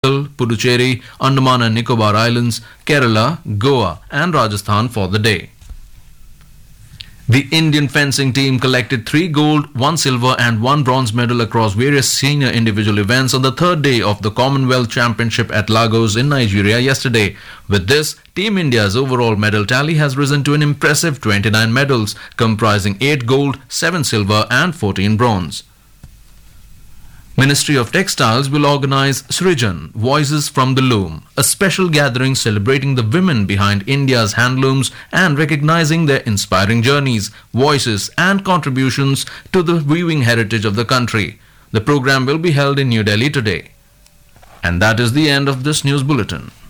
Puducherry, Andaman and Nicobar Islands, Kerala, Goa and Rajasthan for the day. The Indian fencing team collected 3 gold, 1 silver and 1 bronze medal across various senior individual events on the third day of the Commonwealth Championship at Lagos in Nigeria yesterday. With this, Team India's overall medal tally has risen to an impressive 29 medals, comprising 8 gold, 7 silver and 14 bronze. Ministry of Textiles will organize Srijan Voices from the Loom, a special gathering celebrating the women behind India's handlooms and recognizing their inspiring journeys, voices and contributions to the weaving heritage of the country. The program will be held in New Delhi today. And that is the end of this news bulletin.